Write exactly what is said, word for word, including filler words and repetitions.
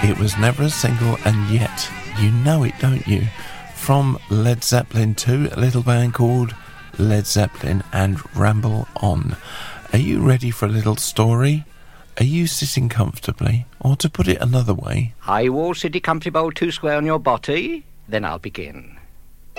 It Was Never a Single, and yet you know it, don't you? From Led Zeppelin two, a little band called Led Zeppelin and Ramble On. Are you ready for a little story? Are you sitting comfortably? Or to put it another way... Are you all sitting comfortable two square on your body? Then I'll begin.